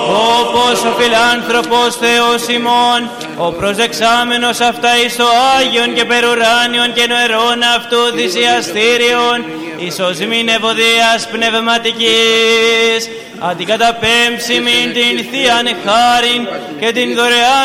όπως ο φιλάνθρωπος Θεός ημών, ο προσδεξάμενος αυτά εις το Άγιον και περουράνιον και νοερών αυτού θυσιαστήριον, εις οσμήν ευωδίας πνευματικής, αντικαταπέμψιμην την Θείαν χάριν και την δωρεάν